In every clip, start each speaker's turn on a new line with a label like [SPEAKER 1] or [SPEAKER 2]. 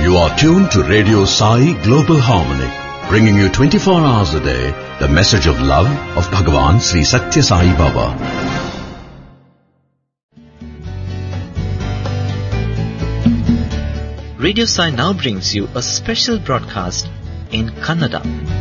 [SPEAKER 1] You are tuned to Radio Sai Global Harmony, bringing you 24 hours a day the message of love of Bhagavan Sri Satya Sai Baba.
[SPEAKER 2] Radio Sai now brings you a special broadcast in Kannada.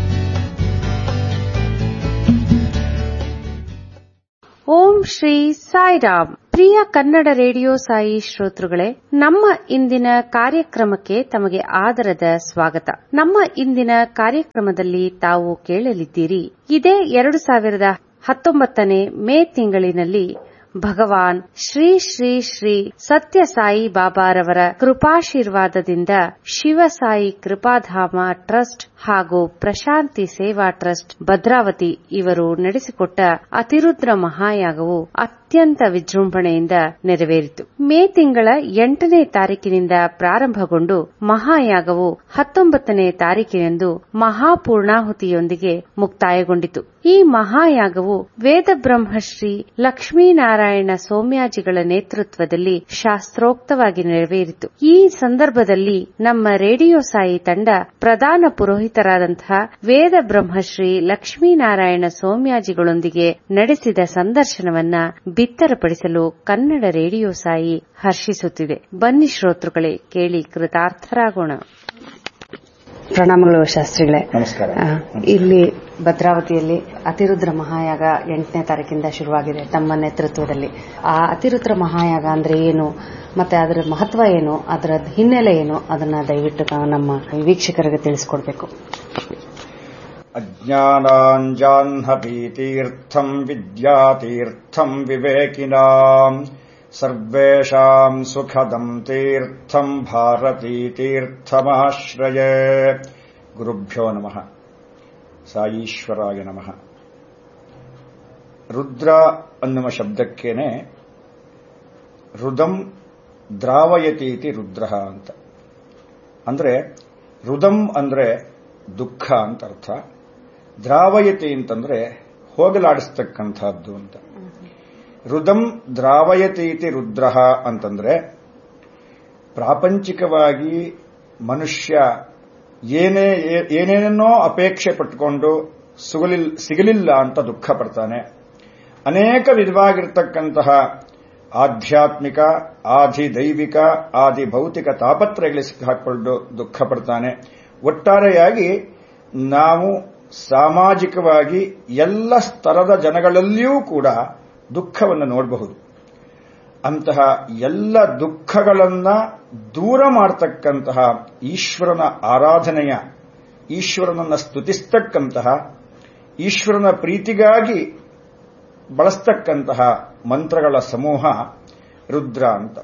[SPEAKER 3] Om Shri Sairam. Priya Kannada radio Sai ಶ್ರೋತೃಗಳೇ, ನಮ್ಮ ಇಂದಿನ ಕಾರ್ಯಕ್ರಮಕ್ಕೆ ತಮಗೆ ಆದರದ ಸ್ವಾಗತ. ನಮ್ಮ ಇಂದಿನ ಕಾರ್ಯಕ್ರಮದಲ್ಲಿ ತಾವು ಕೇಳಲಿದ್ದೀರಿ, ಇದೇ 2019 ಮೇ ತಿಂಗಳಿನಲ್ಲಿ ಭಗವಾನ್ ಶ್ರೀ ಶ್ರೀ ಶ್ರೀ ಸತ್ಯ ಸಾಯಿ ಬಾಬಾರವರ ಕೃಪಾಶೀರ್ವಾದದಿಂದ ಶಿವಸಾಯಿ ಕೃಪಾಧಾಮ ಟ್ರಸ್ಟ್ ಹಾಗೂ ಪ್ರಶಾಂತಿ ಸೇವಾ ಟ್ರಸ್ಟ್ ಭದ್ರಾವತಿ ಇವರು ನಡೆಸಿಕೊಟ್ಟ ಅತಿರುದ್ರ ಮಹಾಯಾಗವು ಅತ್ಯಂತ ವಿಜೃಂಭಣೆಯಿಂದ ನೆರವೇರಿತು. ಮೇ ತಿಂಗಳ 8ನೇ ತಾರೀಕಿನಿಂದ ಪ್ರಾರಂಭಗೊಂಡು ಮಹಾಯಾಗವು 19ನೇ ತಾರೀಕಿನಂದು ಮಹಾಪೂರ್ಣಾಹುತಿಯೊಂದಿಗೆ ಮುಕ್ತಾಯಗೊಂಡಿತು. ಈ ಮಹಾಯಾಗವು ವೇದ ಬ್ರಹ್ಮಶ್ರೀ ಲಕ್ಷ್ಮೀನಾರಾಯಣ ಸೋಮ್ಯಾಜಿಗಳ ನೇತೃತ್ವದಲ್ಲಿ ಶಾಸ್ತ್ರೋಕ್ತವಾಗಿ ನೆರವೇರಿತು. ಈ ಸಂದರ್ಭದಲ್ಲಿ ನಮ್ಮ ರೇಡಿಯೋ ಸಾಯಿ ತಂಡ ಪ್ರಧಾನ ಪುರೋಹಿತರಾದಂತಹ ವೇದ ಬ್ರಹ್ಮಶ್ರೀ ಲಕ್ಷ್ಮೀನಾರಾಯಣ ಸೋಮ್ಯಾಜಿಗಳೊಂದಿಗೆ ನಡೆಸಿದ ಸಂದರ್ಶನವನ್ನ ಬಿತ್ತರಪಡಿಸಲು ಕನ್ನಡ ರೇಡಿಯೋ ಸಾಯಿ ಹರ್ಷಿಸುತ್ತಿದೆ. ಬನ್ನಿ ಶ್ರೋತೃಗಳೇ, ಕೇಳಿ ಕೃತಾರ್ಥರಾಗೋಣ. ಪ್ರಣಾಮಗಳು ಶಾಸ್ತ್ರಿಗಳೇ.
[SPEAKER 4] ನಮಸ್ಕಾರ.
[SPEAKER 3] ಇಲ್ಲಿ ಭದ್ರಾವತಿಯಲ್ಲಿ ಅತಿರುದ್ರ ಮಹಾಯಾಗ 8ನೇ ತಾರೀಕಿಂದ ಶುರುವಾಗಿದೆ ತಮ್ಮ ನೇತೃತ್ವದಲ್ಲಿ. ಆ ಅತಿರುದ್ರ ಮಹಾಯಾಗ ಅಂದ್ರೆ ಏನು, ಮತ್ತೆ ಅದರ ಮಹತ್ವ ಏನು, ಅದರ ಹಿನ್ನೆಲೆ ಏನು, ಅದನ್ನ ದಯವಿಟ್ಟು ನಮ್ಮ ವೀಕ್ಷಕರಿಗೆ ತಿಳಿಸಿಕೊಡ್ಬೇಕು.
[SPEAKER 4] ಅಜ್ಞಾನಾಂಜಾಹ್ನಪೀತೀರ್ಥಂ ವಿದ್ಯಾತೀರ್ಥಂ ವಿವೇಕಿನಾಂ ಸರ್ವೇಷಾಂ ಸುಖದಂ ತೀರ್ಥಂ ಭಾರತೀತೀರ್ಥಮಾಶ್ರಯೇ. ಗುರುಭ್ಯೋ ನಮಃ. ಸಾಯೀಶ್ವರಾಯ ನಮಃ. ರುದ್ರ ಅನ್ನುವ ಶಬ್ದಕ್ಕೇನೆ ರುದಂ ದ್ರಾವಯತೀತಿ ರುದ್ರ ಅಂತ. ಅಂದ್ರೆ ರುದಂ ಅಂದ್ರೆ ದುಃಖ ಅಂತ ಅರ್ಥ, ದ್ರಾವಯತಿ ಅಂತಂದ್ರೆ ಹೋಗಲಾಡಿಸ್ತಕ್ಕಂಥದ್ದು ಅಂತ. ರುದಂ ದ್ರಾವಯತೀತಿ ರುದ್ರ ಅಂತಂದ್ರೆ ಪ್ರಾಪಂಚಿಕವಾಗಿ ಮನುಷ್ಯ ಏನೇನೋ ಅಪೇಕ್ಷೆ ಪಟ್ಟುಕೊಂಡು ಸಿಗಲಿಲ್ಲ ಅಂತ ದುಃಖ ಪಡ್ತಾನೆ. ಅನೇಕ ವಿಧವಾಗಿರ್ತಕ್ಕಂತಹ ಆಧ್ಯಾತ್ಮಿಕ, ಆದಿ ದೈವಿಕ, ಆದಿ ಭೌತಿಕ ತಾಪತ್ರಯಗಳಿಗೆ ಸಿಕ್ಕಾಕೊಂಡು ದುಃಖ ಪಡ್ತಾನೆ. ಒಟ್ಟಾರೆಯಾಗಿ ನಾವು ಸಾಮಾಜಿಕವಾಗಿ ಎಲ್ಲ ಸ್ತರದ ಜನಗಳಲ್ಲಿಯೂ ಕೂಡ ದುಃಖವನ್ನು ನೋಡಬಹುದು. ಅಂತಹ ಎಲ್ಲ ದುಃಖಗಳನ್ನ ದೂರ ಮಾಡತಕ್ಕಂತಹ ಈಶ್ವರನ ಆರಾಧನೆಯ, ಈಶ್ವರನನ್ನ ಸ್ತುತಿಸ್ತಕ್ಕಂತಹ, ಈಶ್ವರನ ಪ್ರೀತಿಗಾಗಿ ಬಳಸ್ತಕ್ಕಂತಹ ಮಂತ್ರಗಳ ಸಮೂಹ ರುದ್ರ ಅಂತ.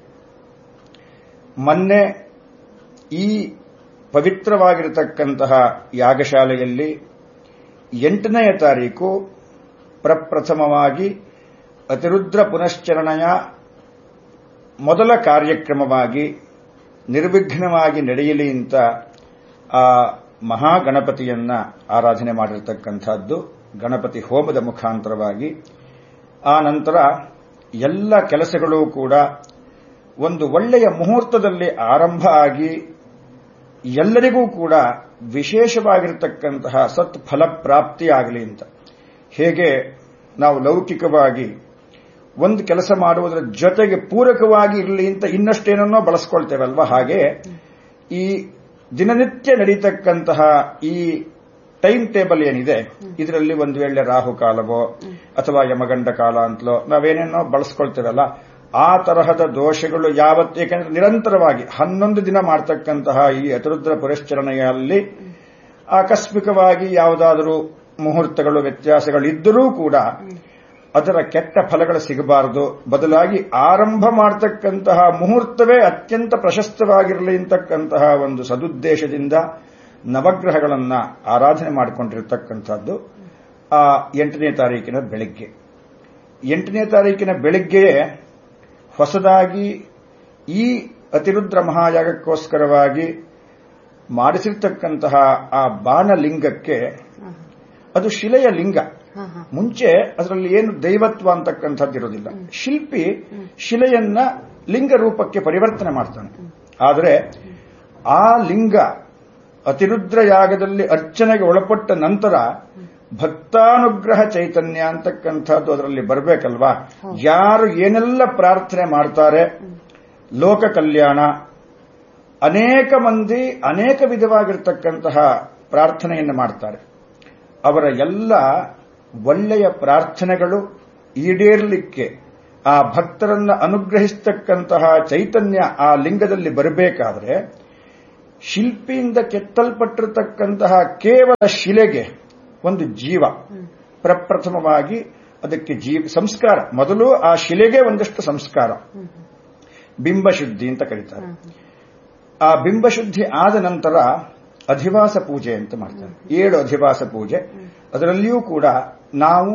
[SPEAKER 4] ಮೊನ್ನೆ ಈ ಪವಿತ್ರವಾಗಿರತಕ್ಕಂತಹ ಯಾಗಶಾಲೆಯಲ್ಲಿ 8ನೇ ತಾರೀಕು ಪ್ರಪ್ರಥಮವಾಗಿ ಅತಿರುದ್ರ ಪುನಶ್ಚರಣೆಯ ಮೊದಲ ಕಾರ್ಯಕ್ರಮವಾಗಿ ನಿರ್ವಿಘ್ನವಾಗಿ ನಡೆಯಲಿ ಅಂತ ಆ ಮಹಾಗಣಪತಿಯನ್ನ ಆರಾಧನೆ ಮಾಡಿರತಕ್ಕಂಥದ್ದು ಗಣಪತಿ ಹೋಮದ ಮುಖಾಂತರವಾಗಿ. ಆ ನಂತರ ಎಲ್ಲ ಕೆಲಸಗಳು ಕೂಡ ಒಂದು ಒಳ್ಳೆಯ ಮುಹೂರ್ತದಲ್ಲಿ ಆರಂಭ ಆಗಿ ಎಲ್ಲರಿಗೂ ಕೂಡ ವಿಶೇಷವಾಗಿರತಕ್ಕಂತಹ ಸತ್ಫಲ ಪ್ರಾಪ್ತಿಯಾಗಲಿ ಅಂತ. ಹೇಗೆ ನಾವು ಲೌಕಿಕವಾಗಿ ಒಂದು ಕೆಲಸ ಮಾಡುವುದರ ಜೊತೆಗೆ ಪೂರಕವಾಗಿ ಇರಲಿ ಅಂತ ಇನ್ನಷ್ಟೇನನ್ನೋ ಬಳಸ್ಕೊಳ್ತೇವಲ್ವಾ, ಹಾಗೆ ಈ ದಿನನಿತ್ಯ ನಡೀತಕ್ಕಂತಹ ಈ ಟೈಮ್ ಟೇಬಲ್ ಏನಿದೆ, ಇದರಲ್ಲಿ ಒಂದು ವೇಳೆ ರಾಹುಕಾಲವೋ ಅಥವಾ ಯಮಗಂಡ ಕಾಲ ಅಂತಲೋ ನಾವೇನೇನೋ ಬಳಸ್ಕೊಳ್ತೇವಲ್ಲ, ಆ ತರಹದ ದೋಷಗಳು ಯಾವತ್ತು, ಏಕೆಂದ್ರೆ ನಿರಂತರವಾಗಿ 11 ದಿನ ಮಾಡತಕ್ಕಂತಹ ಈ ಅತಿರುದ್ರ ಪುರಶ್ಚರಣೆಯಲ್ಲಿ ಆಕಸ್ಮಿಕವಾಗಿ ಯಾವುದಾದರೂ ಮುಹೂರ್ತಗಳು ವ್ಯತ್ಯಾಸಗಳಿದ್ದರೂ ಕೂಡ ಅದರ ಕೆಟ್ಟ ಫಲಗಳು ಸಿಗಬಾರದು. ಬದಲಾಗಿ ಆರಂಭ ಮಾಡತಕ್ಕಂತಹ ಮುಹೂರ್ತವೇ ಅತ್ಯಂತ ಪ್ರಶಸ್ತವಾಗಿರಲಿ ಅಂತಕ್ಕಂತಹ ಒಂದು ಸದುದ್ದೇಶದಿಂದ ನವಗ್ರಹಗಳನ್ನ ಆರಾಧನೆ ಮಾಡಿಕೊಂಡಿರತಕ್ಕಂಥದ್ದು ಆ 8ನೇ ತಾರೀಕಿನ ಬೆಳಿಗ್ಗೆ. 8ನೇ ತಾರೀಕಿನ ಬೆಳಿಗ್ಗೆಯೇ ಹೊಸದಾಗಿ ಈ ಅತಿರುದ್ರ ಮಹಾಯಾಗಕ್ಕೋಸ್ಕರವಾಗಿ ಮಾಡಿಸಿರ್ತಕ್ಕಂತಹ ಆ ಬಾಣಲಿಂಗಕ್ಕೆ, ಅದು ಶಿಲೆಯ ಲಿಂಗ, ಮುಂಚೆ ಅದರಲ್ಲಿ ಏನು ದೈವತ್ವ ಅಂತಕ್ಕಂಥದ್ದಿರೋದಿಲ್ಲ. ಶಿಲ್ಪಿ ಶಿಲೆಯನ್ನ ಲಿಂಗ ರೂಪಕ್ಕೆ ಪರಿವರ್ತನೆ ಮಾಡ್ತಾನೆ. ಆದರೆ ಆ ಲಿಂಗ ಅತಿರುದ್ರ ಯಾಗದಲ್ಲಿ ಅರ್ಚನೆಗೆ ಒಳಪಟ್ಟ ನಂತರ ಭಕ್ತಾನುಗ್ರಹ ಚೈತನ್ಯ ಅಂತಕ್ಕಂಥದ್ದು ಅದರಲ್ಲಿ ಬರಬೇಕಲ್ವಾ. ಯಾರು ಏನೆಲ್ಲ ಪ್ರಾರ್ಥನೆ ಮಾಡ್ತಾರೆ, ಲೋಕ ಕಲ್ಯಾಣ, ಅನೇಕ ಮಂದಿ ಅನೇಕ ವಿಧವಾಗಿರ್ತಕ್ಕಂತಹ ಪ್ರಾರ್ಥನೆಯನ್ನು ಮಾಡ್ತಾರೆ. ಅವರ ಎಲ್ಲ ಒಳ್ಳೆಯ ಪ್ರಾರ್ಥನೆಗಳು ಈಡೇರಲಿಕ್ಕೆ ಆ ಭಕ್ತರನ್ನ ಅನುಗ್ರಹಿಸತಕ್ಕಂತಹ ಚೈತನ್ಯ ಆ ಲಿಂಗದಲ್ಲಿ ಬರಬೇಕಾದ್ರೆ ಶಿಲ್ಪಿಯಿಂದ ಕೆತ್ತಲ್ಪಟ್ಟಿರತಕ್ಕಂತಹ ಕೇವಲ ಶಿಲೆಗೆ ಒಂದು ಜೀವ, ಪ್ರಪ್ರಥಮವಾಗಿ ಅದಕ್ಕೆ ಸಂಸ್ಕಾರ. ಮೊದಲು ಆ ಶಿಲೆಗೆ ಒಂದಷ್ಟು ಸಂಸ್ಕಾರ, ಬಿಂಬಶುದ್ಧಿ ಅಂತ ಕರೀತಾರೆ. ಆ ಬಿಂಬಶುದ್ಧಿ ಆದ ನಂತರ ಅಧಿವಾಸ ಪೂಜೆ ಅಂತ ಮಾಡ್ತಾರೆ. 7 ಅಧಿವಾಸ ಪೂಜೆ. ಅದರಲ್ಲಿಯೂ ಕೂಡ ನಾವು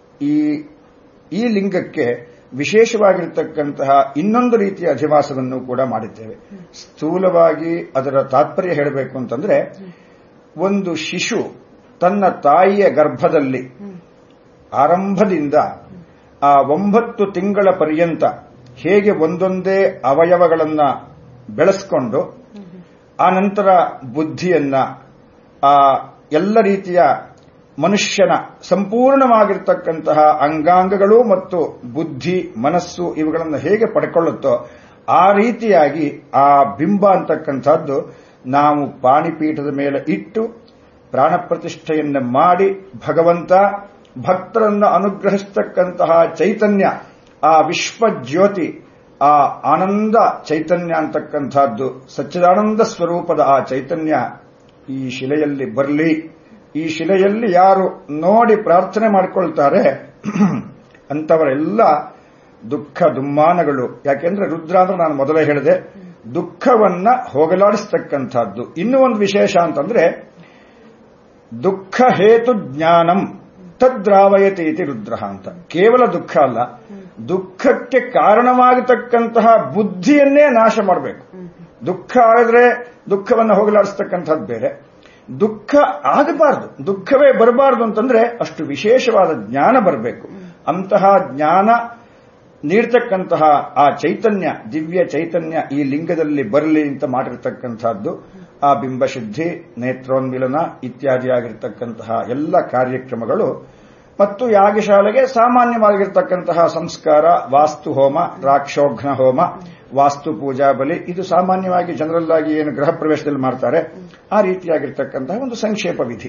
[SPEAKER 4] ಈ ಲಿಂಗಕ್ಕೆ ವಿಶೇಷವಾಗಿರತಕ್ಕಂತಹ ಇನ್ನೊಂದು ರೀತಿಯ ಅಧಿವಾಸವನ್ನು ಕೂಡ ಮಾಡಿದ್ದೇವೆ. ಸ್ಥೂಲವಾಗಿ ಅದರ ತಾತ್ಪರ್ಯ ಹೇಳಬೇಕು ಅಂತಂದ್ರೆ, ಒಂದು ಶಿಶು ತನ್ನ ತಾಯಿಯ ಗರ್ಭದಲ್ಲಿ ಆರಂಭದಿಂದ ಆ 9 ತಿಂಗಳ ಪರ್ಯಂತ ಹೇಗೆ ಒಂದೊಂದೇ ಅವಯವಗಳನ್ನ ಬೆಳೆಸಿಕೊಂಡು ಆ ನಂತರ ಬುದ್ಧಿಯನ್ನ, ಆ ಎಲ್ಲ ರೀತಿಯ ಮನುಷ್ಯನ ಸಂಪೂರ್ಣವಾಗಿರ್ತಕ್ಕಂತಹ ಅಂಗಾಂಗಗಳು ಮತ್ತು ಬುದ್ಧಿ, ಮನಸ್ಸು ಇವುಗಳನ್ನು ಹೇಗೆ ಪಡ್ಕೊಳ್ಳುತ್ತೋ ಆ ರೀತಿಯಾಗಿ ಆ ಬಿಂಬ ಅಂತಕ್ಕಂಥದ್ದು ನಾವು ಪಾಣಿಪೀಠದ ಮೇಲೆ ಇಟ್ಟು ಪ್ರಾಣ ಪ್ರತಿಷ್ಠೆಯನ್ನು ಮಾಡಿ ಭಗವಂತ ಭಕ್ತರನ್ನು ಅನುಗ್ರಹಿಸತಕ್ಕಂತಹ ಚೈತನ್ಯ, ಆ ವಿಶ್ವಜ್ಯೋತಿ, ಆ ಆನಂದ ಚೈತನ್ಯ ಅಂತಕ್ಕಂಥದ್ದು, ಸಚ್ಚಿದಾನಂದ ಸ್ವರೂಪದ ಆ ಚೈತನ್ಯ ಈ ಶಿಲೆಯಲ್ಲಿ ಬರಲಿ. ಈ ಶಿಲೆಯಲ್ಲಿ ಯಾರು ನೋಡಿ ಪ್ರಾರ್ಥನೆ ಮಾಡಿಕೊಳ್ತಾರೆ ಅಂತವರೆಲ್ಲ ದುಃಖ ದುಮ್ಮಾನಗಳು, ಯಾಕೆಂದ್ರೆ ರುದ್ರ ಅಂದ್ರೆ ನಾನು ಮೊದಲೇ ಹೇಳಿದೆ, ದುಃಖವನ್ನ ಹೋಗಲಾಡಿಸ್ತಕ್ಕಂಥದ್ದು. ಇನ್ನೂ ಒಂದು ವಿಶೇಷ ಅಂತಂದ್ರೆ, ದುಃಖ ಹೇತು ಜ್ಞಾನಂ ತದ್ರಾವಯತೆ ಇತಿ ರುದ್ರ ಅಂತ. ಕೇವಲ ದುಃಖ ಅಲ್ಲ, ದುಃಖಕ್ಕೆ ಕಾರಣವಾಗತಕ್ಕಂತಹ ಬುದ್ಧಿಯನ್ನೇ ನಾಶ ಮಾಡಬೇಕು. ದುಃಖ ಆಗಿದ್ರೆ ದುಃಖವನ್ನು ಹೋಗಲಾಡಿಸ್ತಕ್ಕಂಥದ್ದು ಬೇರೆ, ದುಃಖ ಆಗಬಾರದು, ದುಃಖವೇ ಬರಬಾರದು ಅಂತಂದ್ರೆ ಅಷ್ಟು ವಿಶೇಷವಾದ ಜ್ಞಾನ ಬರಬೇಕು. ಅಂತಹ ಜ್ಞಾನ ನೀಡ್ತಕ್ಕಂತಹ ಆ ಚೈತನ್ಯ, ದಿವ್ಯ ಚೈತನ್ಯ ಈ ಲಿಂಗದಲ್ಲಿ ಬರಲಿ ಅಂತ ಮಾಡಿರ್ತಕ್ಕಂಥದ್ದು ಆ ಬಿಂಬಶುದ್ಧಿ, ನೇತ್ರೋನ್ಮಿಲನ ಇತ್ಯಾದಿಯಾಗಿರ್ತಕ್ಕಂತಹ ಎಲ್ಲ ಕಾರ್ಯಕ್ರಮಗಳು. ಮತ್ತು ಯಾಗಶಾಲೆಗೆ ಸಾಮಾನ್ಯವಾಗಿರ್ತಕ್ಕಂತಹ ಸಂಸ್ಕಾರ, ವಾಸ್ತು ಹೋಮ, ರಾಕ್ಷೋಘ್ನ ಹೋಮ, ವಾಸ್ತು ಪೂಜಾ ಬಲಿ, ಇದು ಸಾಮಾನ್ಯವಾಗಿ ಜನರಲ್ ಆಗಿ ಏನು ಗೃಹ ಪ್ರವೇಶದಲ್ಲಿ ಮಾಡ್ತಾರೆ ಆ ರೀತಿಯಾಗಿರ್ತಕ್ಕಂತಹ ಒಂದು ಸಂಕ್ಷೇಪ ವಿಧಿ.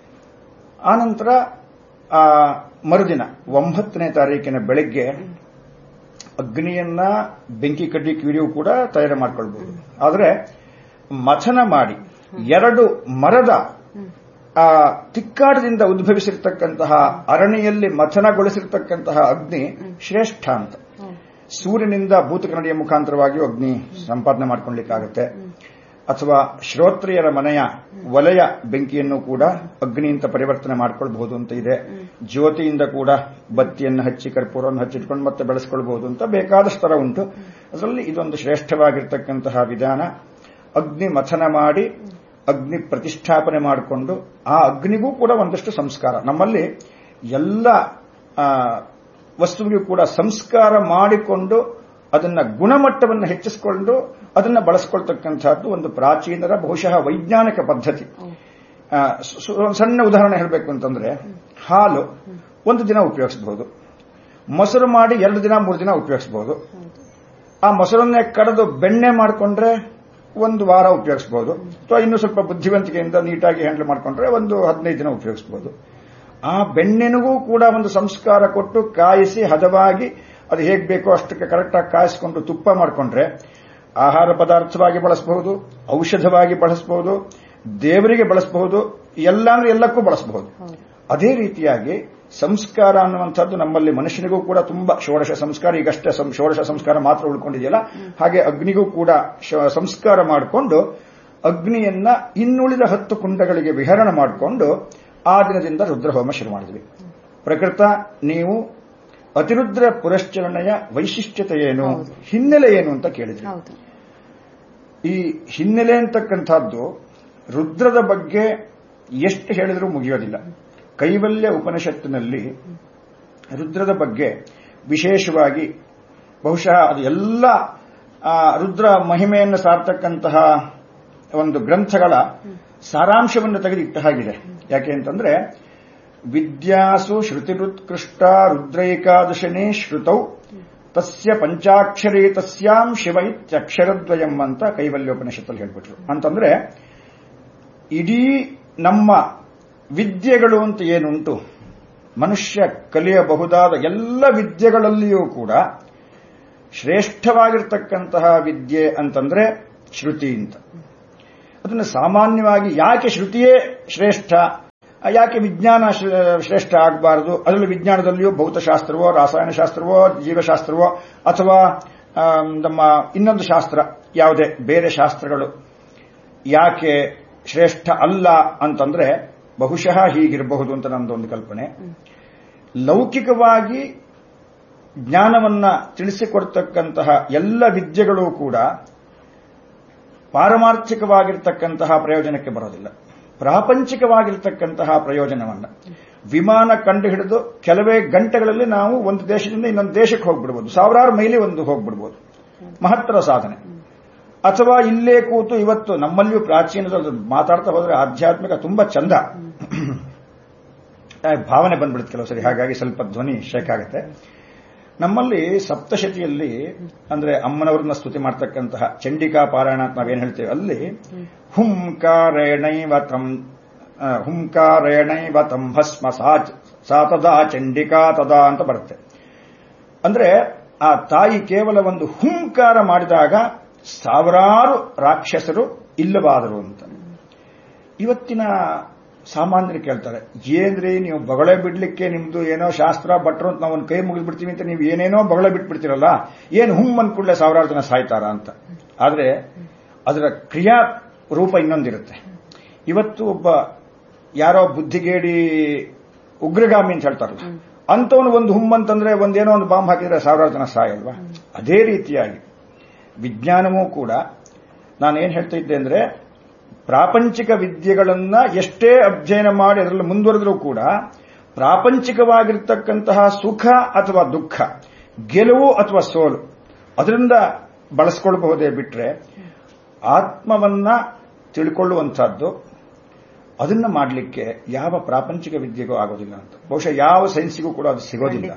[SPEAKER 4] ಆನಂತರ ಆ ಮರುದಿನ 9ನೇ ತಾರೀಕಿನ ಬೆಳಗ್ಗೆ ಅಗ್ನಿಯನ್ನ ಬೆಂಕಿ ಕಡ್ಡಿ ಕಿಡಿಯೂ ಕೂಡ ತಯಾರು ಮಾಡಿಕೊಳ್ಬಹುದು. ಆದರೆ ಮಥನ ಮಾಡಿ 2 ಮರದ ಆ ತಿಕ್ಕಾಟದಿಂದ ಉದ್ಭವಿಸಿರ್ತಕ್ಕಂತಹ ಅರಣಿಯಲ್ಲಿ ಮಥನಗೊಳಿಸಿರ್ತಕ್ಕಂತಹ ಅಗ್ನಿ ಶ್ರೇಷ್ಠ ಅಂತ. ಸೂರ್ಯನಿಂದ ಭೂತಕನ್ನಡಿಯ ಮುಖಾಂತರವಾಗಿಯೂ ಅಗ್ನಿ ಸಂಪಾದನೆ ಮಾಡಿಕೊಳ್ಳಲಿಕ್ಕಾಗುತ್ತೆ. ಅಥವಾ ಶ್ರೋತ್ರಿಯರ ಮನೆಯ ವಲಯ ಬೆಂಕಿಯನ್ನು ಕೂಡ ಅಗ್ನಿ ಅಂತ ಪರಿವರ್ತನೆ ಮಾಡಿಕೊಳ್ಳಬಹುದು ಅಂತ ಇದೆ. ಜ್ಯೋತಿಯಿಂದ ಕೂಡ ಬತ್ತಿಯನ್ನು ಹಚ್ಚಿ ಕರ್ಪೂರವನ್ನು ಹಚ್ಚಿಟ್ಕೊಂಡು ಮತ್ತೆ ಬೆಳೆಸಿಕೊಳ್ಳಬಹುದು ಅಂತ ಬೇಕಾದಷ್ಟು ತರ ಉಂಟು. ಅದರಲ್ಲಿ ಇದೊಂದು ಶ್ರೇಷ್ಠವಾಗಿರ್ತಕ್ಕಂತಹ ವಿಧಾನ. ಅಗ್ನಿ ಮಥನ ಮಾಡಿ ಅಗ್ನಿ ಪ್ರತಿಷ್ಠಾಪನೆ ಮಾಡಿಕೊಂಡು ಆ ಅಗ್ನಿಗೂ ಕೂಡ ಒಂದಷ್ಟು ಸಂಸ್ಕಾರ. ನಮ್ಮಲ್ಲಿ ಎಲ್ಲ ವಸ್ತುವಿಗೂ ಕೂಡ ಸಂಸ್ಕಾರ ಮಾಡಿಕೊಂಡು ಅದನ್ನ ಗುಣಮಟ್ಟವನ್ನು ಹೆಚ್ಚಿಸಿಕೊಂಡು ಅದನ್ನ ಬಳಸಿಕೊಳ್ತಕ್ಕಂಥದ್ದು ಒಂದು ಪ್ರಾಚೀನರ ಬಹುಶಃ ವೈಜ್ಞಾನಿಕ ಪದ್ಧತಿ. ಸಣ್ಣ ಉದಾಹರಣೆ ಹೇಳಬೇಕು ಅಂತಂದ್ರೆ, ಹಾಲು 1 ದಿನ ಉಪಯೋಗಿಸಬಹುದು, ಮೊಸರು ಮಾಡಿ 2 ದಿನ 3 ದಿನ ಉಪಯೋಗಿಸಬಹುದು. ಆ ಮೊಸರನ್ನೇ ಕರೆದು ಬೆಣ್ಣೆ ಮಾಡಿಕೊಂಡ್ರೆ 1 ವಾರ ಉಪಯೋಗಿಸಬಹುದು. ಅಥವಾ ಇನ್ನೂ ಸ್ವಲ್ಪ ಬುದ್ಧಿವಂತಿಕೆಯಿಂದ ನೀಟಾಗಿ ಹ್ಯಾಂಡಲ್ ಮಾಡಿಕೊಂಡ್ರೆ ಒಂದು 15 ದಿನ ಉಪಯೋಗಿಸಬಹುದು. ಆ ಬೆಣ್ಣೆನಿಗೂ ಕೂಡ ಒಂದು ಸಂಸ್ಕಾರ ಕೊಟ್ಟು ಕಾಯಿಸಿ ಹದವಾಗಿ ಅದು ಹೇಗೆ ಬೇಕೋ ಅಷ್ಟಕ್ಕೆ ಕರೆಕ್ಟಾಗಿ ಕಾಯಿಸಿಕೊಂಡು ತುಪ್ಪ ಮಾಡಿಕೊಂಡ್ರೆ ಆಹಾರ ಪದಾರ್ಥವಾಗಿ ಬಳಸಬಹುದು, ಔಷಧವಾಗಿ ಬಳಸಬಹುದು, ದೇವರಿಗೆ ಬಳಸಬಹುದು, ಎಲ್ಲಕ್ಕೂ ಬಳಸಬಹುದು. ಅದೇ ರೀತಿಯಾಗಿ ಸಂಸ್ಕಾರ ಅನ್ನುವಂಥದ್ದು ನಮ್ಮಲ್ಲಿ ಮನುಷ್ಯನಿಗೂ ಕೂಡ ತುಂಬಾ ಷೋಡಶ ಸಂಸ್ಕಾರ, ಈಗಷ್ಟೇ ಷೋಡಶ ಸಂಸ್ಕಾರ ಮಾತ್ರ ಉಳ್ಕೊಂಡಿದೆಯಲ್ಲ, ಹಾಗೆ ಅಗ್ನಿಗೂ ಕೂಡ ಸಂಸ್ಕಾರ ಮಾಡಿಕೊಂಡು ಅಗ್ನಿಯನ್ನ ಇನ್ನುಳಿದ 10 ಕುಂಡಗಳಿಗೆ ವಿಹರಣ ಮಾಡಿಕೊಂಡು ಆ ದಿನದಿಂದ ರುದ್ರಹೋಮ ಶುರು ಮಾಡಿದ್ವಿ. ಪ್ರಕೃತ ನೀವು ಅತಿರುದ್ರ ಪುರಶ್ಚರಣೆಯ ವೈಶಿಷ್ಟ್ಯತೆ ಏನು, ಹಿನ್ನೆಲೆ ಏನು ಅಂತ ಕೇಳಿದ್ರಿ. ಈ ಹಿನ್ನೆಲೆ ಅಂತಕ್ಕಂಥದ್ದು ರುದ್ರದ ಬಗ್ಗೆ ಎಷ್ಟು ಹೇಳಿದರೂ ಮುಗಿಯೋದಿಲ್ಲ. ಕೈವಲ್ಯ ಉಪನಿಷತ್ತಿನಲ್ಲಿ ರುದ್ರದ ಬಗ್ಗೆ ವಿಶೇಷವಾಗಿ ಬಹುಶಃ ಅದು ಎಲ್ಲ ರುದ್ರ ಮಹಿಮೆಯನ್ನು ಸಾರ್ತಕ್ಕಂತಹ ಒಂದು ಗ್ರಂಥಗಳ ಸಾರಾಂಶವನ್ನು ತೆಗೆದಿಟ್ಟ ಹಾಗಿದೆ. ಯಾಕೆ ಅಂತಂದ್ರೆ ವಿದ್ಯಾಸು ಶ್ರುತಿರುತ್ಕೃಷ್ಟ ರುದ್ರೈಕಾದಶನೇ ಶ್ರುತೌ ತಸ್ಯ ಪಂಚಾಕ್ಷರೇ ತಸ್ಯಾಂ ಶಿವ ಇತ್ಯಕ್ಷರದ್ವಯಂ ಅಂತ ಕೈವಲ್ಯೋಪನಿಷತ್ತಲ್ಲಿ ಹೇಳ್ಬಿಟ್ರು. ಅಂತಂದ್ರೆ ಇಡೀ ನಮ್ಮ ವಿದ್ಯೆಗಳು ಅಂತ ಏನುಂಟು, ಮನುಷ್ಯ ಕಲಿಯಬಹುದಾದ ಎಲ್ಲ ವಿದ್ಯೆಗಳಲ್ಲಿಯೂ ಕೂಡ ಶ್ರೇಷ್ಠವಾಗಿರ್ತಕ್ಕಂತಹ ವಿದ್ಯೆ ಅಂತಂದ್ರೆ ಶ್ರುತಿ ಅಂತ. ಅದನ್ನು ಸಾಮಾನ್ಯವಾಗಿ ಯಾಕೆ ಶ್ರುತಿಯೇ ಶ್ರೇಷ್ಠ, ಯಾಕೆ ವಿಜ್ಞಾನ ಶ್ರೇಷ್ಠ ಆಗಬಾರದು, ಅದರಲ್ಲಿ ವಿಜ್ಞಾನದಲ್ಲಿಯೂ ಭೌತಶಾಸ್ತ್ರವೋ ರಾಸಾಯನಶಾಸ್ತ್ರವೋ ಜೀವಶಾಸ್ತ್ರವೋ ಅಥವಾ ನಮ್ಮ ಇನ್ನೊಂದು ಶಾಸ್ತ್ರ ಯಾವುದೇ ಬೇರೆ ಶಾಸ್ತ್ರಗಳು ಯಾಕೆ ಶ್ರೇಷ್ಠ ಅಲ್ಲ ಅಂತಂದ್ರೆ ಬಹುಶಃ ಹೀಗಿರಬಹುದು ಅಂತ ನನ್ನದೊಂದು ಕಲ್ಪನೆ. ಲೌಕಿಕವಾಗಿ ಜ್ಞಾನವನ್ನ ತಿಳಿಸಿಕೊಡ್ತಕ್ಕಂತಹ ಎಲ್ಲ ವಿದ್ಯೆಗಳು ಕೂಡ ಪಾರಮಾರ್ಥಿಕವಾಗಿರ್ತಕ್ಕಂತಹ ಪ್ರಯೋಜನಕ್ಕೆ ಬರೋದಿಲ್ಲ. ಪ್ರಾಪಂಚಿಕವಾಗಿರ್ತಕ್ಕಂತಹ ಪ್ರಯೋಜನವನ್ನ ವಿಮಾನ ಕಂಡು ಹಿಡಿದು ಕೆಲವೇ ಗಂಟೆಗಳಲ್ಲಿ ನಾವು ಒಂದು ದೇಶದಿಂದ ಇನ್ನೊಂದು ದೇಶಕ್ಕೆ ಹೋಗ್ಬಿಡ್ಬೋದು, ಸಾವಿರಾರು ಮೈಲಿ ಒಂದು ಹೋಗ್ಬಿಡ್ಬೋದು, ಮಹತ್ತರ ಸಾಧನೆ. ಅಥವಾ ಇಲ್ಲೇ ಕೂತು ಇವತ್ತು ನಮ್ಮಲ್ಲಿಯೂ ಪ್ರಾಚೀನದಲ್ಲಿ ಮಾತಾಡ್ತಾ ಹೋದ್ರೆ ಆಧ್ಯಾತ್ಮಿಕ ತುಂಬಾ ಚಂದ ಭಾವನೆ ಬಂದ್ಬಿಡುತ್ತೆ ಕೆಲವು ಸರಿ, ಹಾಗಾಗಿ ಸ್ವಲ್ಪ ಧ್ವನಿ ಶೇಕ್ ಆಗುತ್ತೆ. ನಮ್ಮಲ್ಲಿ ಸಪ್ತಶತಿಯಲ್ಲಿ ಅಂದ್ರೆ ಅಮ್ಮನವ್ರನ್ನ ಸ್ತುತಿ ಮಾಡ್ತಕ್ಕಂತಹ ಚಂಡಿಕಾ ಪಾರಾಯಣ ಅಂತ ನಾವೇನ್ ಹೇಳ್ತೇವೆ, ಅಲ್ಲಿ ಹುಂಕಾರೇಣೈವ ತಂ ಭಸ್ಮ ಸಾತದಾ ಚಂಡಿಕಾ ತದಾ ಅಂತ ಬರುತ್ತೆ. ಅಂದ್ರೆ ಆ ತಾಯಿ ಕೇವಲ ಒಂದು ಹುಂಕಾರ ಮಾಡಿದಾಗ ಸಾವಿರಾರು ರಾಕ್ಷಸರು ಇಲ್ಲವಾದರು ಅಂತ. ಇವತ್ತಿನ ಸಾಮಾನ್ಯರು ಕೇಳ್ತಾರೆ, ಏನ್ರಿ ನೀವು ಬಗಳೆ ಬಿಡ್ಲಿಕ್ಕೆ ನಿಮ್ದು ಏನೋ ಶಾಸ್ತ್ರ ಭಟ್ರು ಅಂತ ನಾವು ಒಂದು ಕೈ ಮುಗಿದು ಬಿಡ್ತೀವಿ ಅಂತ ನೀವು ಏನೇನೋ ಬಗಳೆ ಬಿಟ್ಬಿಡ್ತೀರಲ್ಲ, ಏನು ಹುಮ್ ಅಂದ್ಕೂಡಲೇ ಸಾವಿರಾರು ಜನ ಸಾಯ್ತಾರ ಅಂತ. ಆದ್ರೆ ಅದರ ಕ್ರಿಯಾ ರೂಪ ಇನ್ನೊಂದಿರುತ್ತೆ. ಇವತ್ತು ಒಬ್ಬ ಯಾರೋ ಬುದ್ಧಿಗೇಡಿ ಉಗ್ರಗಾಮಿ ಅಂತ ಹೇಳ್ತಾರಲ್ಲ, ಅಂತವನು ಒಂದು ಹುಮ್ ಅಂತಂದ್ರೆ ಒಂದೇನೋ ಒಂದು ಬಾಂಬ್ ಹಾಕಿದ್ರೆ ಸಾವಿರಾರು ಜನ ಸಾಯಲ್ವಾ. ಅದೇ ರೀತಿಯಾಗಿ ವಿಜ್ಞಾನವೂ ಕೂಡ ನಾನೇನ್ ಹೇಳ್ತಾ ಇದ್ದೆ ಅಂದ್ರೆ ಪ್ರಾಪಂಚಿಕ ವಿದ್ಯೆಗಳನ್ನ ಎಷ್ಟೇ ಅಧ್ಯಯನ ಮಾಡಿ ಅದರಲ್ಲಿ ಮುಂದುವರೆದರೂ ಕೂಡ ಪ್ರಾಪಂಚಿಕವಾಗಿರ್ತಕ್ಕಂತಹ ಸುಖ ಅಥವಾ ದುಃಖ, ಗೆಲುವು ಅಥವಾ ಸೋಲು ಅದರಿಂದ ಬಳಸ್ಕೊಳ್ಬಹುದೇ ಬಿಟ್ರೆ ಆತ್ಮವನ್ನ ತಿಳ್ಕೊಳ್ಳುವಂತಹದ್ದು ಅದನ್ನ ಮಾಡಲಿಕ್ಕೆ ಯಾವ ಪ್ರಾಪಂಚಿಕ ವಿದ್ಯೆಗೂ ಆಗೋದಿಲ್ಲ ಅಂತ. ಬಹುಶಃ ಯಾವ ಸೈನ್ಸಿಗೂ ಕೂಡ ಅದು ಸಿಗೋದಿಲ್ಲ.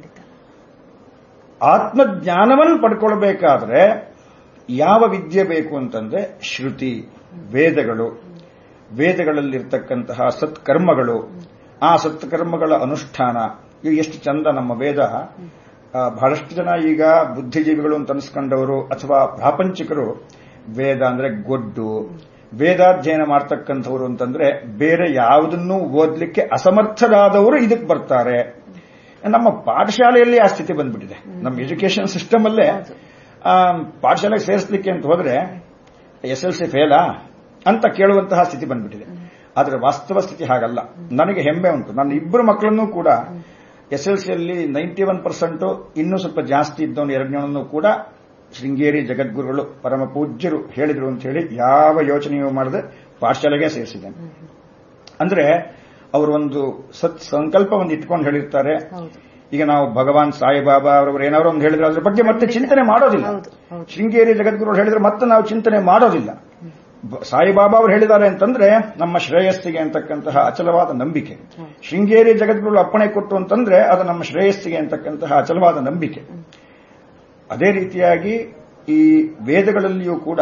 [SPEAKER 4] ಆತ್ಮಜ್ಞಾನವನ್ನು ಪಡ್ಕೊಳ್ಬೇಕಾದ್ರೆ ಯಾವ ವಿದ್ಯೆ ಬೇಕು ಅಂತಂದ್ರೆ ಶ್ರುತಿ, ವೇದಗಳು, ವೇದಗಳಲ್ಲಿರ್ತಕ್ಕಂತಹ ಸತ್ಕರ್ಮಗಳು, ಆ ಸತ್ಕರ್ಮಗಳ ಅನುಷ್ಠಾನ. ಇವು ಎಷ್ಟು ಚಂದ ನಮ್ಮ ವೇದ. ಬಹಳಷ್ಟು ಜನ ಈಗ ಬುದ್ಧಿಜೀವಿಗಳು ಅಂತ ಅನಿಸ್ಕೊಂಡವರು ಅಥವಾ ಪ್ರಾಪಂಚಿಕರು ವೇದ ಅಂದ್ರೆ ಗೊಡ್ಡು, ವೇದಾಧ್ಯಯನ ಮಾಡ್ತಕ್ಕಂಥವ್ರು ಅಂತಂದ್ರೆ ಬೇರೆ ಯಾವುದನ್ನೂ ಓದ್ಲಿಕ್ಕೆ ಅಸಮರ್ಥರಾದವರು ಇದಕ್ಕೆ ಬರ್ತಾರೆ. ನಮ್ಮ ಪಾಠಶಾಲೆಯಲ್ಲಿ ಆ ಸ್ಥಿತಿ ಬಂದ್ಬಿಟ್ಟಿದೆ. ನಮ್ಮ ಎಜುಕೇಶನ್ ಸಿಸ್ಟಮ್ ಅಲ್ಲೇ ಪಾಠಶಾಲೆಗೆ ಸೇರಿಸಲಿಕ್ಕೆ ಅಂತ ಹೋದ್ರೆ SLC ಫೇಲಾ ಅಂತ ಕೇಳುವಂತಹ ಸ್ಥಿತಿ ಬಂದ್ಬಿಟ್ಟಿದೆ. ಆದರೆ ವಾಸ್ತವ ಸ್ಥಿತಿ ಹಾಗಲ್ಲ. ನನಗೆ ಹೆಮ್ಮೆ ಉಂಟು, ನನ್ನ ಇಬ್ಬರು ಮಕ್ಕಳನ್ನೂ ಕೂಡ SLCಯಲ್ಲಿ 91%, ಇನ್ನೂ ಸ್ವಲ್ಪ ಜಾಸ್ತಿ ಇದ್ದವನು ಎರಡನೇವನ್ನೂ ಕೂಡ ಶೃಂಗೇರಿ ಜಗದ್ಗುರುಗಳು ಪರಮ ಪೂಜ್ಯರು ಹೇಳಿದ್ರು ಅಂತ ಹೇಳಿ ಯಾವ ಯೋಚನೆಯೂ ಮಾಡದೆ ಪಾಠಶಾಲೆಗೆ ಸೇರಿಸಿದ್ದೇನೆ. ಅಂದ್ರೆ ಅವರು ಒಂದು ಸತ್ ಸಂಕಲ್ಪವನ್ನು ಇಟ್ಕೊಂಡು ಹೇಳಿರ್ತಾರೆ. ಈಗ ನಾವು ಭಗವಾನ್ ಸಾಯಿಬಾಬಾ ಅವರವರು ಏನಾದ್ರು ಒಂದು ಹೇಳಿದ್ರೆ ಅದ್ರ ಬಗ್ಗೆ ಮತ್ತೆ ಚಿಂತನೆ ಮಾಡೋದಿಲ್ಲ. ಶೃಂಗೇರಿ ಜಗದ್ಗುರುಗಳು ಹೇಳಿದ್ರೆ ಮತ್ತೆ ನಾವು ಚಿಂತನೆ ಮಾಡೋದಿಲ್ಲ. ಸಾಯಿಬಾಬಾ ಅವರು ಹೇಳಿದ್ದಾರೆ ಅಂತಂದ್ರೆ ನಮ್ಮ ಶ್ರೇಯಸ್ಸಿಗೆ ಅಂತಕ್ಕಂತಹ ಅಚಲವಾದ ನಂಬಿಕೆ. ಶೃಂಗೇರಿ ಜಗದ್ಗುರುಗಳು ಅಪ್ಪಣೆ ಕೊಟ್ಟು ಅಂತಂದ್ರೆ ಅದು ನಮ್ಮ ಶ್ರೇಯಸ್ಸಿಗೆ ಅಂತಕ್ಕಂತಹ ಅಚಲವಾದ ನಂಬಿಕೆ. ಅದೇ ರೀತಿಯಾಗಿ ಈ ವೇದಗಳಲ್ಲಿಯೂ ಕೂಡ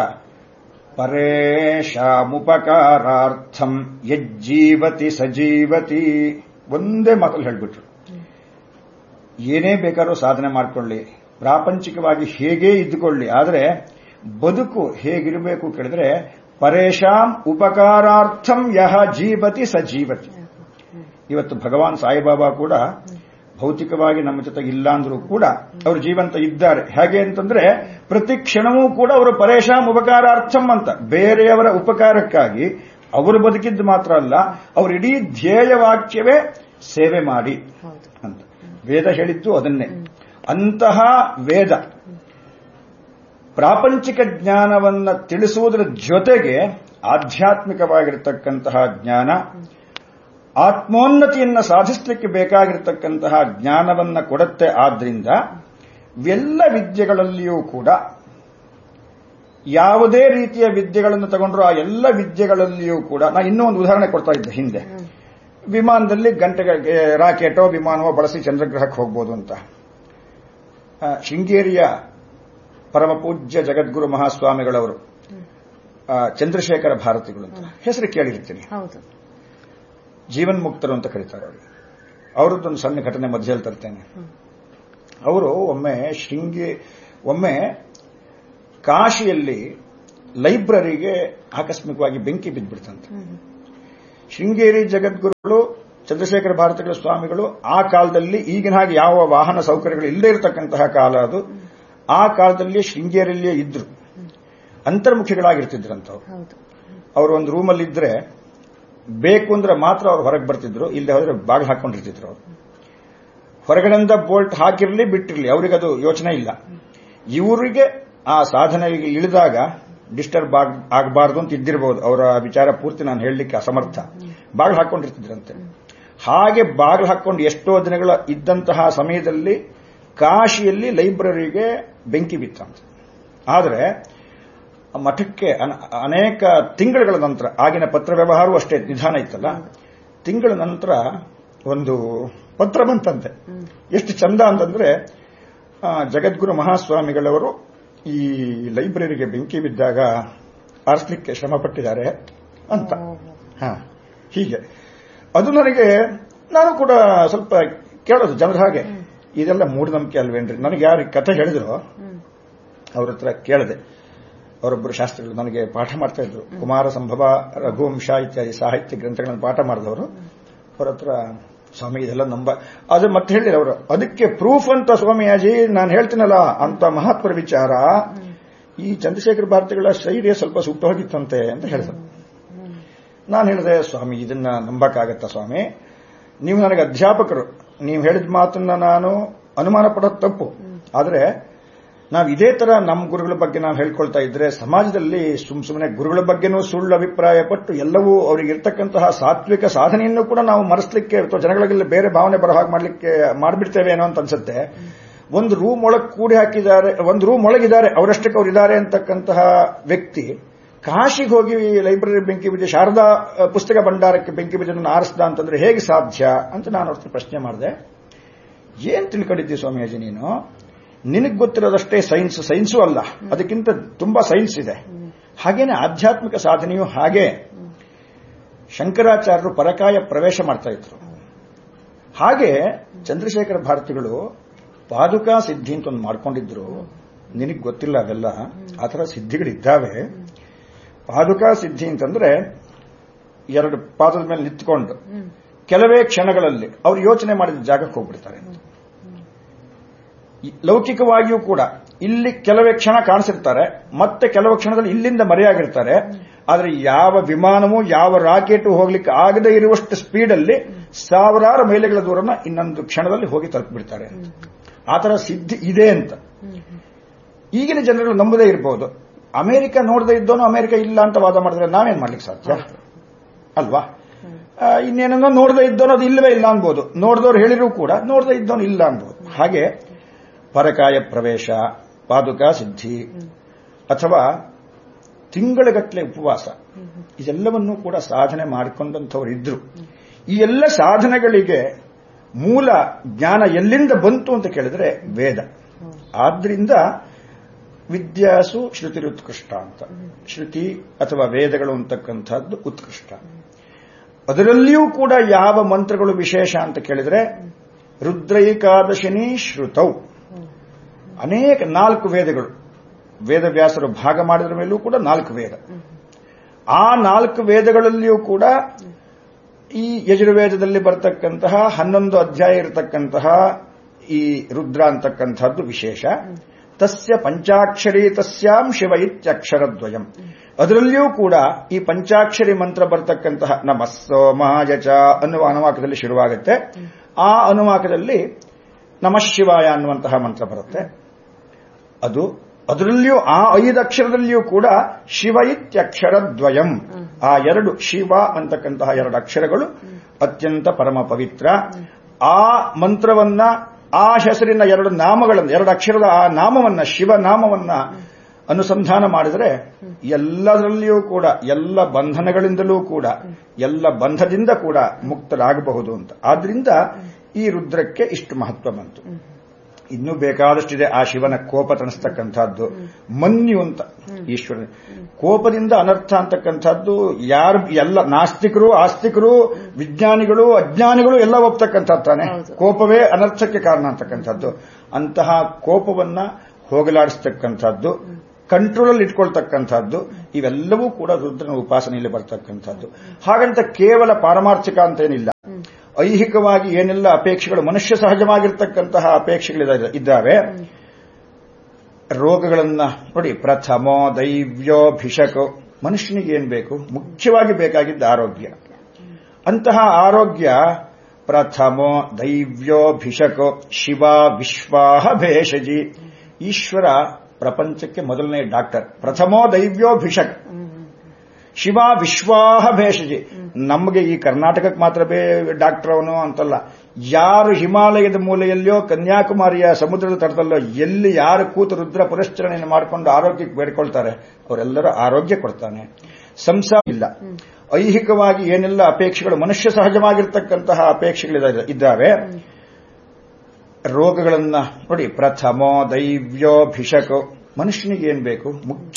[SPEAKER 4] ಪರೇಶಾಮುಪಕಾರಾರ್ಥಂ ಯಜ್ಜೀವತಿ ಸಜೀವತಿ ಒಂದೇ ಮಾತಲ್ಲಿ ಹೇಳ್ಬಿಟ್ರು. ಏನೇ ಬೇಕಾದ್ರೂ ಸಾಧನೆ ಮಾಡಿಕೊಳ್ಳಿ, ಪ್ರಾಪಂಚಿಕವಾಗಿ ಹೇಗೇ ಇದ್ದುಕೊಳ್ಳಿ, ಆದರೆ ಬದುಕು ಹೇಗಿರಬೇಕು ಕೇಳಿದ್ರೆ ಪರೇಶಾಂ ಉಪಕಾರಾರ್ಥಂ ಯಹ ಜೀವತಿ ಸಜೀವತಿ. ಇವತ್ತು ಭಗವಾನ್ ಸಾಯಿಬಾಬಾ ಕೂಡ ಭೌತಿಕವಾಗಿ ನಮ್ಮ ಜೊತೆಗೆ ಇಲ್ಲ ಅಂದ್ರೂ ಕೂಡ ಅವರು ಜೀವಂತ ಇದ್ದಾರೆ. ಹೇಗೆ ಅಂತಂದ್ರೆ ಪ್ರತಿ ಕ್ಷಣವೂ ಕೂಡ ಅವರು ಪರೇಶಾಂ ಉಪಕಾರಾರ್ಥಂ ಅಂತ ಬೇರೆಯವರ ಉಪಕಾರಕ್ಕಾಗಿ ಅವರು ಬದುಕಿದ್ದು ಮಾತ್ರ ಅಲ್ಲ, ಅವರ ಇಡೀ ಧ್ಯೇಯವಾಕ್ಯವೇ ಸೇವೆ ಮಾಡಿ ಅಂತ ವೇದ ಹೇಳಿದ್ದು ಅದನ್ನೇ. ಅಂತಹ ವೇದ ಪ್ರಾಪಂಚಿಕ ಜ್ಞಾನವನ್ನ ತಿಳಿಸುವುದರ ಜೊತೆಗೆ ಆಧ್ಯಾತ್ಮಿಕವಾಗಿರತಕ್ಕಂತಹ ಜ್ಞಾನ, ಆತ್ಮೋನ್ನತಿಯನ್ನು ಸಾಧಿಸಲಿಕ್ಕೆ ಬೇಕಾಗಿರತಕ್ಕಂತಹ ಜ್ಞಾನವನ್ನ ಕೊಡುತ್ತೆ. ಆದ್ರಿಂದ ಎಲ್ಲ ವಿದ್ಯೆಗಳಲ್ಲಿಯೂ ಕೂಡ ಯಾವುದೇ ರೀತಿಯ ವಿದ್ಯೆಗಳನ್ನು ತಗೊಂಡ್ರು ಆ ಎಲ್ಲ ವಿದ್ಯೆಗಳಲ್ಲಿಯೂ ಕೂಡ ನಾನು ಇನ್ನೂ ಒಂದು ಉದಾಹರಣೆ ಕೊಡ್ತಾ ಇದ್ದೆ ಹಿಂದೆ. ವಿಮಾನದಲ್ಲಿ ಗಂಟೆಗೆ ರಾಕೆಟೋ ವಿಮಾನವೋ ಬಳಸಿ ಚಂದ್ರಗ್ರಹಕ್ಕೆ ಹೋಗ್ಬೋದು ಅಂತ. ಶೃಂಗೇರಿಯ ಪರಮಪೂಜ್ಯ ಜಗದ್ಗುರು ಮಹಾಸ್ವಾಮಿಗಳವರು ಚಂದ್ರಶೇಖರ ಭಾರತಿಗಳು ಅಂತ ಹೆಸರು ಕೇಳಿರ್ತೀನಿ. ಜೀವನ್ಮುಕ್ತರು ಅಂತ ಕರೀತಾರೆ ಅವರು. ಅವರದ್ದೊಂದು ಸಣ್ಣ ಘಟನೆ ಮಧ್ಯದಲ್ಲಿ ತರ್ತೇನೆ. ಅವರು ಒಮ್ಮೆ ಕಾಶಿಯಲ್ಲಿ ಲೈಬ್ರರಿಗೆ ಆಕಸ್ಮಿಕವಾಗಿ ಬೆಂಕಿ ಬಿದ್ದುಬಿಡ್ತಂತೆ. ಶೃಂಗೇರಿ ಜಗದ್ಗುರುಗಳು ಚಂದ್ರಶೇಖರ ಭಾರತಿಗಳ ಸ್ವಾಮಿಗಳು ಆ ಕಾಲದಲ್ಲಿ ಈಗಿನ ಹಾಗೆ ಯಾವ ವಾಹನ ಸೌಕರ್ಯಗಳು ಇಲ್ಲದೇ ಇರತಕ್ಕಂತಹ ಕಾಲ ಅದು. ಆ ಕಾಲದಲ್ಲಿ ಶೃಂಗೇರಿಯಲ್ಲಿಯೇ ಇದ್ರು, ಅಂತರ್ಮುಖಿಗಳಾಗಿರ್ತಿದ್ರಂತವ್ರು. ಅವರು ಒಂದು ರೂಮಲ್ಲಿದ್ದರೆ ಬೇಕು ಅಂದ್ರೆ ಮಾತ್ರ ಅವ್ರು ಹೊರಗೆ ಬರ್ತಿದ್ರು, ಇಲ್ಲದೆ ಹೋದ್ರೆ ಬಾಗಿಲು ಹಾಕೊಂಡಿರ್ತಿದ್ರು. ಅವರು ಹೊರಗಡೆಯಿಂದ ಬೋಲ್ಟ್ ಹಾಕಿರಲಿ ಬಿಟ್ಟಿರಲಿ ಅವರಿಗದು ಯೋಚನೆ ಇಲ್ಲ. ಇವರಿಗೆ ಆ ಸಾಧನೆಗೆ ಇಳಿದಾಗ ಡಿಸ್ಟರ್ಬ್ ಆಗಬಾರ್ದು ಅಂತ ಇದ್ದಿರಬಹುದು. ಅವರ ವಿಚಾರ ಪೂರ್ತಿ ನಾನು ಹೇಳಲಿಕ್ಕೆ ಅಸಮರ್ಥ. ಬಾಗಿಲು ಹಾಕೊಂಡಿರ್ತಿದ್ರಂತೆ. ಹಾಗೆ ಬಾಗಿಲು ಹಾಕೊಂಡು ಎಷ್ಟೋ ದಿನಗಳ ಇದ್ದಂತಹ ಸಮಯದಲ್ಲಿ ಕಾಶಿಯಲ್ಲಿ ಲೈಬ್ರರಿಗೆ ಬೆಂಕಿ ಬಿತ್ತಂತೆ. ಆದರೆ ಮಠಕ್ಕೆ ಅನೇಕ ತಿಂಗಳುಗಳ ನಂತರ, ಆಗಿನ ಪತ್ರ ವ್ಯವಹಾರವೂ ಅಷ್ಟೇ ನಿಧಾನ ಇತ್ತಲ್ಲ, ತಿಂಗಳ ನಂತರ ಒಂದು ಪತ್ರ ಬಂತಂತೆ. ಎಷ್ಟು ಚಂದ ಅಂತಂದ್ರೆ, ಜಗದ್ಗುರು ಮಹಾಸ್ವಾಮಿಗಳವರು ಈ ಲೈಬ್ರರಿಗೆ ಬೆಂಕಿ ಬಿದ್ದಾಗ ಆರಿಸಲಿಕ್ಕೆ ಶ್ರಮ ಪಟ್ಟಿದ್ದಾರೆ ಅಂತ. ಹೀಗೆ ಅದು ನಾನು ಕೂಡ ಸ್ವಲ್ಪ ಕೇಳೋದು ಜನರ ಹಾಗೆ, ಇದೆಲ್ಲ ಮೂಢನಂಬಿಕೆ ಅಲ್ವೇನ್ರಿ? ನನಗೆ ಯಾರು ಕಥೆ ಹೇಳಿದ್ರು ಅವ್ರ ಹತ್ರ ಕೇಳಿದೆ. ಅವರೊಬ್ಬರು ಶಾಸ್ತ್ರಿಗಳು ನನಗೆ ಪಾಠ ಮಾಡ್ತಾ ಇದ್ರು. ಕುಮಾರ ಸಂಭವ, ರಘುವಂಶ ಇತ್ಯಾದಿ ಸಾಹಿತ್ಯ ಗ್ರಂಥಗಳನ್ನು ಪಾಠ ಮಾಡಿದವರು. ಅವರ ಹತ್ರ ಸ್ವಾಮಿ ಇದೆಲ್ಲ ಅದು ಮತ್ತೆ ಹೇಳಿದ್ರು ಅವರು. ಅದಕ್ಕೆ ಪ್ರೂಫ್ ಅಂತ ಸ್ವಾಮಿಯಾಜಿ ನಾನು ಹೇಳ್ತೀನಲ್ಲ ಅಂತ ಮಹತ್ವದ ವಿಚಾರ, ಈ ಚಂದ್ರಶೇಖರ ಭಾರತಿಗಳ ಶೈಲಿಯ ಸ್ವಲ್ಪ ಸುಟ್ಟು ಹೋಗಿತ್ತಂತೆ ಅಂತ ಹೇಳಿದ್ರು. ನಾನು ಹೇಳಿದೆ, ಸ್ವಾಮಿ ಇದನ್ನ ನಂಬಕ್ಕಾಗತ್ತಾ ಸ್ವಾಮಿ? ನೀವು ನನಗೆ ಅಧ್ಯಾಪಕರು, ನೀವು ಹೇಳಿದ ಮಾತನ್ನ ನಾನು ಅನುಮಾನ ಪಡೋದು ತಪ್ಪು. ಆದರೆ ನಾವು ಇದೇ ತರ ನಮ್ಮ ಗುರುಗಳ ಬಗ್ಗೆ ನಾವು ಹೇಳ್ಕೊಳ್ತಾ ಇದ್ರೆ ಸಮಾಜದಲ್ಲಿ ಸುಮ್ಮನೆ ಗುರುಗಳ ಬಗ್ಗೆನೂ ಸುಳ್ಳು ಅಭಿಪ್ರಾಯ ಪಟ್ಟು ಎಲ್ಲವೂ ಅವರಿಗೆ ಇರ್ತಕ್ಕಂತಹ ಸಾತ್ವಿಕ ಸಾಧನೆಯನ್ನು ಕೂಡ ನಾವು ಮರೆಸಲಿಕ್ಕೆ ಅಥವಾ ಜನಗಳಿಗೆಲ್ಲ ಬೇರೆ ಭಾವನೆ ಬರೋ ಹಾಗೆ ಮಾಡಿಬಿಡ್ತೇವೆ ಏನೋ ಅಂತ ಅನ್ಸುತ್ತೆ. ಒಂದು ರೂಮ್ ಒಳಗೆ ಕೂಡಿ ಹಾಕಿದ್ದಾರೆ, ಒಂದು ರೂಮ್ ಒಳಗಿದ್ದಾರೆ, ಅವರಷ್ಟಕ್ಕೆ ಅವರಿದ್ದಾರೆ ಅಂತಕ್ಕಂತಹ ವ್ಯಕ್ತಿ ಕಾಶಿಗೆ ಹೋಗಿ ಲೈಬ್ರರಿ ಬೆಂಕಿ ಬಿದ್ದು ಶಾರದಾ ಪುಸ್ತಕ ಭಂಡಾರಕ್ಕೆ ಬೆಂಕಿ ಬಿದ್ದನ್ನು ಆರಿಸ್ದ ಅಂತಂದ್ರೆ ಹೇಗೆ ಸಾಧ್ಯ ಅಂತ ನಾನು ಅವ್ರ ಪ್ರಶ್ನೆ ಮಾಡಿದೆ. ಏನ್ ತಿಳ್ಕೊಂಡಿದ್ದೀವಿ ಸ್ವಾಮಿಯಾಜಿ ನೀನು? ನಿನಗೆ ಗೊತ್ತಿರೋದಷ್ಟೇ ಸೈನ್ಸು ಅಲ್ಲ, ಅದಕ್ಕಿಂತ ತುಂಬಾ ಸೈನ್ಸ್ ಇದೆ. ಹಾಗೇನೆ ಆಧ್ಯಾತ್ಮಿಕ ಸಾಧನೆಯು ಹಾಗೆ. ಶಂಕರಾಚಾರ್ಯರು ಪರಕಾಯ ಪ್ರವೇಶ ಮಾಡ್ತಾ ಇದ್ರು. ಹಾಗೆ ಚಂದ್ರಶೇಖರ ಭಾರತಿಗಳು ಪಾದುಕಾ ಸಿದ್ಧಿ ಅಂತ ಒಂದು ಮಾಡ್ಕೊಂಡಿದ್ರು. ನಿನಗೆ ಗೊತ್ತಿಲ್ಲ ಅವೆಲ್ಲ, ಆ ಥರ ಸಿದ್ಧಿಗಳಿದ್ದಾವೆ. ಪಾದುಕಾ ಸಿದ್ಧಿ ಅಂತಂದ್ರೆ ಎರಡು ಪಾದದ ಮೇಲೆ ನಿಂತ್ಕೊಂಡು ಕೆಲವೇ ಕ್ಷಣಗಳಲ್ಲಿ ಅವರು ಯೋಚನೆ ಮಾಡಿದ ಜಾಗಕ್ಕೆ ಹೋಗ್ಬಿಡ್ತಾರೆ. ಲೌಕಿಕವಾಗಿಯೂ ಕೂಡ ಇಲ್ಲಿ ಕೆಲವೇ ಕ್ಷಣ ಕಾಣಿಸಿರ್ತಾರೆ, ಮತ್ತೆ ಕೆಲವು ಕ್ಷಣದಲ್ಲಿ ಇಲ್ಲಿಂದ ಮರೆಯಾಗಿರ್ತಾರೆ. ಆದರೆ ಯಾವ ವಿಮಾನವೂ ಯಾವ ರಾಕೆಟು ಹೋಗ್ಲಿಕ್ಕೆ ಆಗದೇ ಇರುವಷ್ಟು ಸ್ಪೀಡಲ್ಲಿ ಸಾವಿರಾರು ಮೈಲಿಗಳ ದೂರನ ಇನ್ನೊಂದು ಕ್ಷಣದಲ್ಲಿ ಹೋಗಿ ತಲುಪಿಬಿಡ್ತಾರೆ. ಆ ಥರ ಸಿದ್ಧಿ ಇದೆ ಅಂತ ಈಗಿನ ಜನರು ನಂಬದೇ ಇರಬಹುದು. ಅಮೆರಿಕ ನೋಡದೇ ಇದ್ದೋನು ಅಮೆರಿಕ ಇಲ್ಲ ಅಂತ ವಾದ ಮಾಡಿದ್ರೆ ನಾವೇನ್ ಮಾಡ್ಲಿಕ್ಕೆ ಸಾಧ್ಯ ಅಲ್ವಾ? ಇನ್ನೇನೋ ನೋಡದೇ ಇದ್ದೋನು ಅದು ಇಲ್ಲವೇ ಇಲ್ಲ ಅನ್ಬೋದು. ನೋಡಿದವ್ರು ಹೇಳಿರೂ ಕೂಡ ನೋಡದೇ ಇದ್ದವನು ಇಲ್ಲ ಅನ್ಬೋದು. ಹಾಗೆ ಪರಕಾಯ ಪ್ರವೇಶ, ಪಾದುಕಾ ಸಿದ್ಧಿ ಅಥವಾ ತಿಂಗಳಗಟ್ಟಲೆ ಉಪವಾಸ, ಇದೆಲ್ಲವನ್ನೂ ಕೂಡ ಸಾಧನೆ ಮಾಡಿಕೊಂಡಂಥವ್ರು ಇದ್ರು. ಈ ಎಲ್ಲ ಸಾಧನೆಗಳಿಗೆ ಮೂಲ ಜ್ಞಾನ ಎಲ್ಲಿಂದ ಬಂತು ಅಂತ ಕೇಳಿದ್ರೆ ವೇದ. ಆದ್ರಿಂದ ವಿದ್ಯಾಸು ಶ್ರುತಿರುತ್ಕೃಷ್ಟ ಅಂತ. ಶ್ರುತಿ ಅಥವಾ ವೇದಗಳು ಅಂತಕ್ಕಂಥದ್ದು ಉತ್ಕೃಷ್ಟ. ಅದರಲ್ಲಿಯೂ ಕೂಡ ಯಾವ ಮಂತ್ರಗಳು ವಿಶೇಷ ಅಂತ ಕೇಳಿದ್ರೆ ರುದ್ರೈಕಾದಶಿನಿ ಶ್ರುತೌ, ಅನೇಕ 4 ವೇದಗಳು. ವೇದವ್ಯಾಸರು ಭಾಗ ಮಾಡಿದ್ರ ಮೇಲೂ ಕೂಡ 4 ವೇದ. ಆ 4 ವೇದಗಳಲ್ಲಿಯೂ ಕೂಡ ಈ ಯಜುರ್ವೇದದಲ್ಲಿ ಬರ್ತಕ್ಕಂತಹ 11 ಅಧ್ಯಾಯ ಇರತಕ್ಕಂತಹ ಈ ರುದ್ರ ಅಂತಕ್ಕಂಥದ್ದು ವಿಶೇಷ. ತಸ್ಯ ಪಂಚಾಕ್ಷರಿ ತಸ್ಯಾಂ ಶಿವ ಇತ್ಯಕ್ಷರದ್ವಯಂ. ಅದರಲ್ಲಿಯೂ ಕೂಡ ಈ ಪಂಚಾಕ್ಷರಿ ಮಂತ್ರ ಬರ್ತಕ್ಕಂತಹ ನಮಸ್ಸೋಮಾಯಚ ಅನ್ನುವ ಅನುವಾಕದಲ್ಲಿ ಶುರುವಾಗುತ್ತೆ. ಆ ಅನುವಾಕದಲ್ಲಿ ನಮಃ ಶಿವಾಯ ಅನ್ನುವಂತಹ ಮಂತ್ರ ಬರುತ್ತೆ. ಅದರಲ್ಲಿಯೂ ಆ 5 ಅಕ್ಷರದಲ್ಲಿಯೂ ಕೂಡ ಶಿವ ಇತ್ಯಕ್ಷರದ್ವಯಂ. ಆ 2 ಶಿವ ಅಂತಕ್ಕಂತಹ 2 ಅಕ್ಷರಗಳು ಅತ್ಯಂತ ಪರಮ ಪವಿತ್ರ. ಆ ಮಂತ್ರವನ್ನ, ಆ ಹೆಸರಿನ 2 ನಾಮಗಳನ್ನು, 2 ಅಕ್ಷರದ ಆ ನಾಮವನ್ನ, ಶಿವನಾಮವನ್ನ ಅನುಸಂಧಾನ ಮಾಡಿದರೆ ಎಲ್ಲದರಲ್ಲಿಯೂ ಕೂಡ ಎಲ್ಲ ಬಂಧನಗಳಿಂದಲೂ ಕೂಡ ಎಲ್ಲ ಬಂಧದಿಂದ ಕೂಡ ಮುಕ್ತರಾಗಬಹುದು ಅಂತ. ಆದ್ರಿಂದ ಈ ರುದ್ರಕ್ಕೆ ಇಷ್ಟು ಮಹತ್ವ ಬಂತು. ಇನ್ನೂ ಬೇಕಾದಷ್ಟಿದೆ. ಆ ಶಿವನ ಕೋಪ ತಣಿಸ್ತಕ್ಕಂಥದ್ದು ಮನ್ಯು ಅಂತ ಈಶ್ವರನ ಕೋಪದಿಂದ ಅನರ್ಥ ಅಂತಕ್ಕಂಥದ್ದು ಯಾರು ಎಲ್ಲ ನಾಸ್ತಿಕರು ಆಸ್ತಿಕರು ವಿಜ್ಞಾನಿಗಳು ಅಜ್ಞಾನಿಗಳು ಎಲ್ಲ ಒಪ್ತಕ್ಕಂಥದ್ದು ತಾನೆ. ಕೋಪವೇ ಅನರ್ಥಕ್ಕೆ ಕಾರಣ ಅಂತಕ್ಕಂಥದ್ದು. ಅಂತಹ ಕೋಪವನ್ನ ಹೋಗಲಾಡಿಸ್ತಕ್ಕಂಥದ್ದು, ಕಂಟ್ರೋಲಲ್ಲಿ ಇಟ್ಕೊಳ್ತಕ್ಕಂಥದ್ದು, ಇವೆಲ್ಲವೂ ಕೂಡ ರುದ್ರನ ಉಪಾಸನೆಯಲ್ಲಿ ಬರ್ತಕ್ಕಂಥದ್ದು. ಹಾಗಂತ ಕೇವಲ ಪಾರಮಾರ್ಥಿಕ ಅಂತೇನಿಲ್ಲ. ಐಹಿಕವಾಗಿ ಏನೆಲ್ಲ ಅಪೇಕ್ಷೆಗಳು ಮನುಷ್ಯ ಸಹಜವಾಗಿರ್ತಕ್ಕಂತಹ ಅಪೇಕ್ಷೆಗಳಿದ್ದಾವೆ. ರೋಗಗಳನ್ನ ನೋಡಿ, ಪ್ರಥಮೋ ದೈವ್ಯೋಭಿಷಕೋ, ಮನುಷ್ಯನಿಗೆ ಏನ್ ಬೇಕು? ಮುಖ್ಯವಾಗಿ ಬೇಕಾಗಿದ್ದ ಆರೋಗ್ಯ. ಅಂತಹ ಆರೋಗ್ಯ ಪ್ರಥಮೋ ದೈವ್ಯೋಭಿಷಕೋ ಶಿವ ವಿಶ್ವಾಹ ಭೇಷಜಿ. ಈಶ್ವರ ಪ್ರಪಂಚಕ್ಕೆ ಮೊದಲನೇ ಡಾಕ್ಟರ್. ಪ್ರಥಮೋ ದೈವ್ಯೋಭಿಷಕ್ ಶಿವ ವಿಶ್ವಾಹ ಭೇಷಜಿ. ನಮಗೆ ಈ ಕರ್ನಾಟಕಕ್ಕೆ ಮಾತ್ರ ಡಾಕ್ಟರ್ ಅವನು ಅಂತಲ್ಲ. ಯಾರು ಹಿಮಾಲಯದ ಮೂಲೆಯಲ್ಲಿಯೋ ಕನ್ಯಾಕುಮಾರಿಯ ಸಮುದ್ರದ ತಟದಲ್ಲೋ ಎಲ್ಲಿ ಯಾರು ಕೂತು ರುದ್ರ ಪುರಶ್ಚರಣೆಯನ್ನು ಮಾಡಿಕೊಂಡು ಆರೋಗ್ಯಕ್ಕೆ ಬೇಡಿಕೊಳ್ತಾರೆ ಅವರೆಲ್ಲರೂ ಆರೋಗ್ಯ ಕೊಡ್ತಾನೆ. ಸಂಸಾರ ಇಲ್ಲ. ಐಹಿಕವಾಗಿ ಏನೆಲ್ಲ ಅಪೇಕ್ಷೆಗಳು ಮನುಷ್ಯ ಸಹಜವಾಗಿರ್ತಕ್ಕಂತಹ ಅಪೇಕ್ಷೆಗಳಿದ್ದಾವೆ. ರೋಗಗಳನ್ನ ನೋಡಿ, ಪ್ರಥಮೋ ದೈವ್ಯೋಭಿಷಕೋ, ಮನುಷ್ಯನಿಗೆ ಏನ್ ಬೇಕು? ಮುಖ್ಯ